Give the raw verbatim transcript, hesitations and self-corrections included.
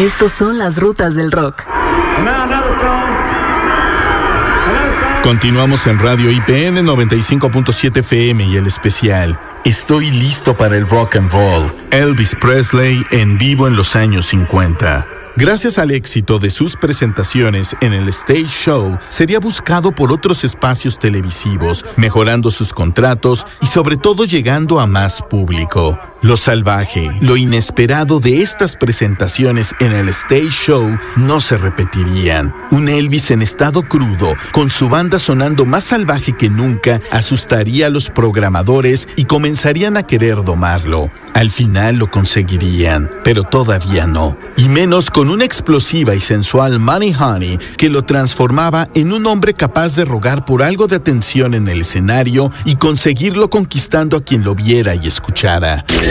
Estos son las rutas del rock. Continuamos en Radio I P N noventa y cinco punto siete F M y el especial Estoy listo para el rock and roll. Elvis Presley en vivo en los años cincuenta. Gracias al éxito de sus presentaciones en el Stage Show, sería buscado por otros espacios televisivos, mejorando sus contratos y sobre todo llegando a más público. Lo salvaje, lo inesperado de estas presentaciones en el Stage Show no se repetirían. Un Elvis en estado crudo, con su banda sonando más salvaje que nunca, asustaría a los programadores y comenzarían a querer domarlo. Al final lo conseguirían, pero todavía no. Y menos con una explosiva y sensual Money Honey que lo transformaba en un hombre capaz de rogar por algo de atención en el escenario y conseguirlo conquistando a quien lo viera y escuchara.